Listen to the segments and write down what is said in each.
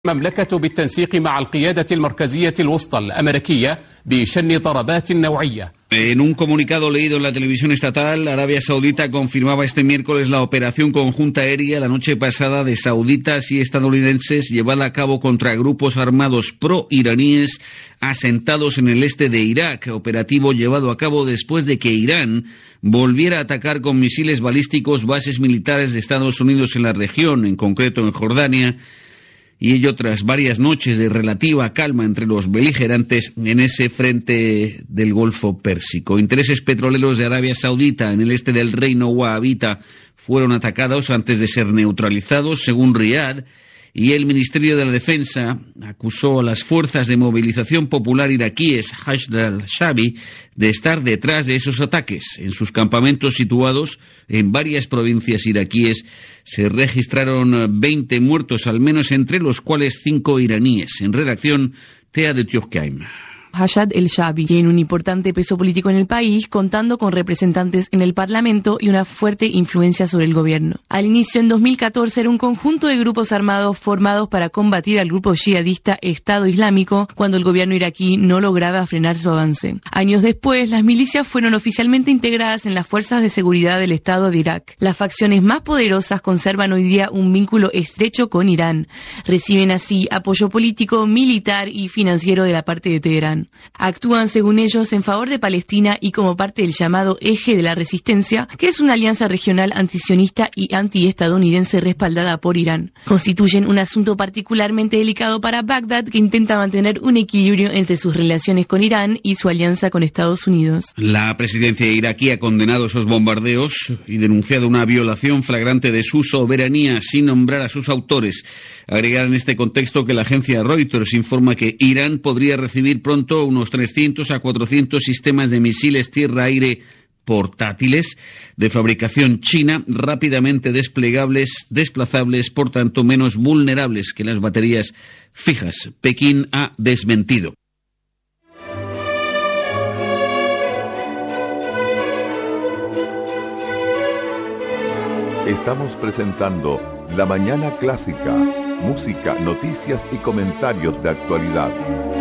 المملكة بالتنسيق مع القيادة المركزية الوسطى الأمريكية بشن ضربات نوعية. En un comunicado leído en la televisión estatal, Arabia Saudita confirmaba este miércoles la operación conjunta aérea la noche pasada de sauditas y estadounidenses llevada a cabo contra grupos armados pro-iraníes asentados en el este de Irak, operativo llevado a cabo después de que Irán volviera a atacar con misiles balísticos bases militares de Estados Unidos en la región, en concreto en Jordania, y ello tras varias noches de relativa calma entre los beligerantes en ese frente del Golfo Pérsico. Intereses petroleros de Arabia Saudita en el este del reino wahabita fueron atacados antes de ser neutralizados, según Riad, y el Ministerio de la Defensa acusó a las fuerzas de movilización popular iraquíes Hashd al-Shaabi de estar detrás de esos ataques. En sus campamentos situados en varias provincias iraquíes se registraron 20 muertos, al menos entre los cuales 5 iraníes. En redacción, Tea de Tiofkaim. Hashd al-Shaabi tiene un importante peso político en el país, contando con representantes en el Parlamento y una fuerte influencia sobre el gobierno. Al inicio, en 2014, era un conjunto de grupos armados formados para combatir al grupo yihadista Estado Islámico cuando el gobierno iraquí no lograba frenar su avance. Años después, las milicias fueron oficialmente integradas en las fuerzas de seguridad del Estado de Irak. Las facciones más poderosas conservan hoy día un vínculo estrecho con Irán. Reciben así apoyo político, militar y financiero de la parte de Teherán. Actúan, según ellos, en favor de Palestina y como parte del llamado Eje de la Resistencia, que es una alianza regional antisionista y antiestadounidense respaldada por Irán. Constituyen un asunto particularmente delicado para Bagdad, que intenta mantener un equilibrio entre sus relaciones con Irán y su alianza con Estados Unidos. La presidencia iraquí ha condenado esos bombardeos y denunciado una violación flagrante de su soberanía sin nombrar a sus autores. Agregar en este contexto que la agencia Reuters informa que Irán podría recibir pronto unos 300 a 400 sistemas de misiles tierra-aire portátiles de fabricación china, rápidamente desplegables, desplazables, por tanto menos vulnerables que las baterías fijas. Pekín ha desmentido. Estamos presentando La Mañana Clásica, música, noticias y comentarios de actualidad.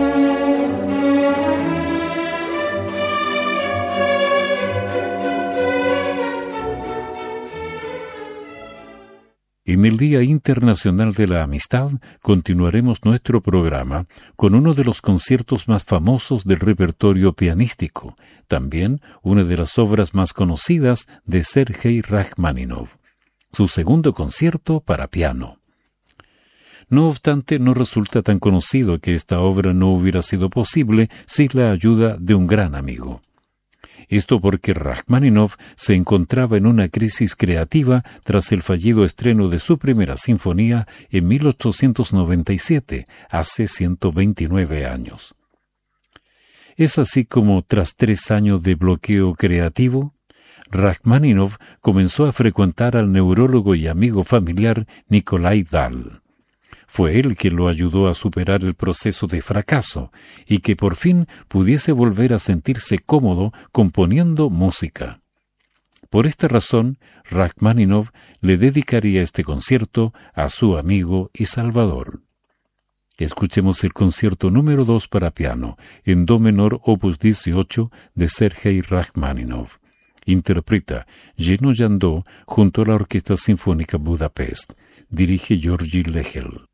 En el Día Internacional de la Amistad continuaremos nuestro programa con uno de los conciertos más famosos del repertorio pianístico, también una de las obras más conocidas de Sergei Rajmáninov, su segundo concierto para piano. No obstante, no resulta tan conocido que esta obra no hubiera sido posible sin la ayuda de un gran amigo. Esto porque Rajmáninov se encontraba en una crisis creativa tras el fallido estreno de su primera sinfonía en 1897, hace 129 años. Es así como, tras 3 años de bloqueo creativo, Rajmáninov comenzó a frecuentar al neurólogo y amigo familiar Nikolai Dahl. Fue él quien lo ayudó a superar el proceso de fracaso y que por fin pudiese volver a sentirse cómodo componiendo música. Por esta razón, Rajmáninov le dedicaría este concierto a su amigo y salvador. Escuchemos el concierto número 2 para piano, en do menor opus 18 de Sergei Rajmáninov. Interpreta Jenő Jandó junto a la Orquesta Sinfónica Budapest. Dirige György Lehel.